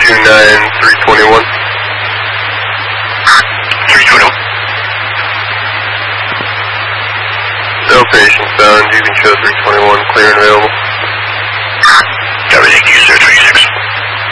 321. 321. No patient found. You can show 321 clear and available.